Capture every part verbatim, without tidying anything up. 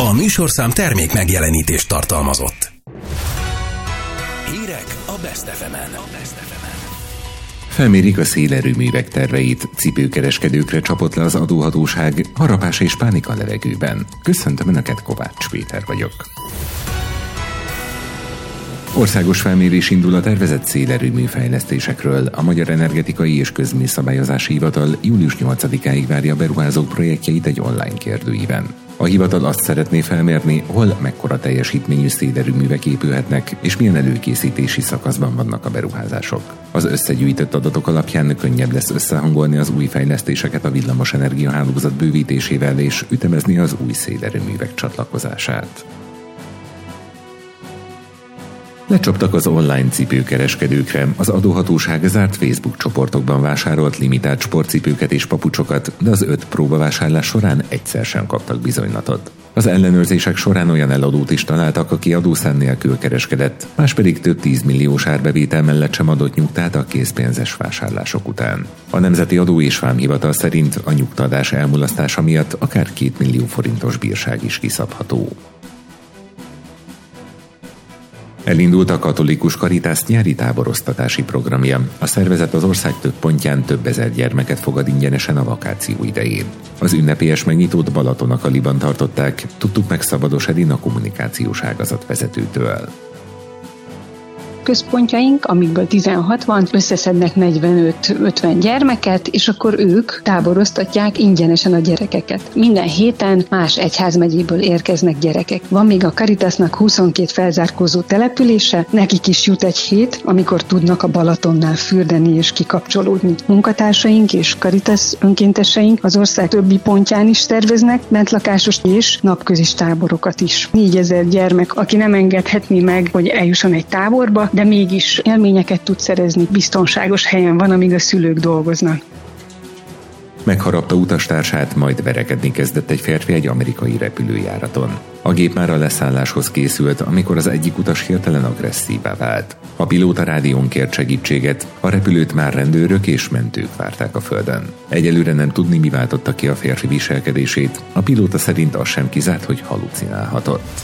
A műsorszám termék megjelenítést tartalmazott. Hírek a Best ef emen. Felmérik a szélerőművek terveit, cipőkereskedőkre csapott le az adóhatóság, harapás és pánik a levegőben. Köszöntöm Önöket, Kovács Péter vagyok. Országos felmérés indul a tervezett szélerőmű fejlesztésekről. A Magyar Energetikai és Közműszabályozási Hivatal július nyolcadikáig várja a beruházók projektjeit egy online kérdőíven. A hivatal azt szeretné felmérni, hol mekkora teljesítményű szélerőművek épülhetnek, és milyen előkészítési szakaszban vannak a beruházások. Az összegyűjtött adatok alapján könnyebb lesz összehangolni az új fejlesztéseket a villamos energiahálózat bővítésével és ütemezni az új szélerőművek csatlakozását. Lecsaptak az online cipőkereskedőkre. Az adóhatóság zárt Facebook csoportokban vásárolt limitált sportcipőket és papucsokat, de az öt próbavásárlás során egyszer sem kaptak bizonylatot. Az ellenőrzések során olyan eladót is találtak, aki adószám nélkül kereskedett, más pedig több tízmilliós árbevétel mellett sem adott nyugtát a készpénzes vásárlások után. A Nemzeti Adó és Vámhivatal szerint a nyugtaadás elmulasztása miatt akár két millió forintos bírság is kiszabható. Elindult a Katolikus Caritas nyári táboroztatási programja. A szervezet az ország több pontján több ezer gyermeket fogad ingyenesen a vakáció idején. Az ünnepélyes megnyitót Balatonakaliban tartották, tudtuk meg Szabados Edina kommunikációs ágazat vezetőtől. Központjaink, amikből tizenhat van, összeszednek negyvenöt-ötven gyermeket, és akkor ők táboroztatják ingyenesen a gyerekeket. Minden héten más egyházmegyéből érkeznek gyerekek. Van még a Caritasnak huszonkét felzárkózó települése, nekik is jut egy hét, amikor tudnak a Balatonnál fürdeni és kikapcsolódni. Munkatársaink és Caritas önkénteseink az ország többi pontján is szerveznek bentlakásos és napközis táborokat is. négyezer gyermek, aki nem engedhetné meg, hogy eljusson egy táborba, de mégis élményeket tud szerezni, biztonságos helyen van, amíg a szülők dolgoznak. Megharapta utastársát, majd verekedni kezdett egy férfi egy amerikai repülőjáraton. A gép már a leszálláshoz készült, amikor az egyik utas hirtelen agresszívá vált. A pilóta rádión kért segítséget, a repülőt már rendőrök és mentők várták a földön. Egyelőre nem tudni, mi váltotta ki a férfi viselkedését, a pilóta szerint az sem kizárt, hogy halucinálhatott.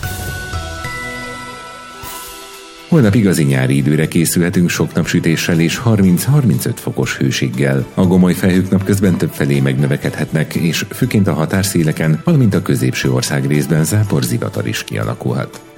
Holnap igazi nyári időre készülhetünk sok napsütéssel és harminc-harmincöt fokos hőséggel. A gomoly felhők napközben többfelé megnövekedhetnek, és főként a határszéleken, valamint a középső ország részben záporzivatar is kialakulhat.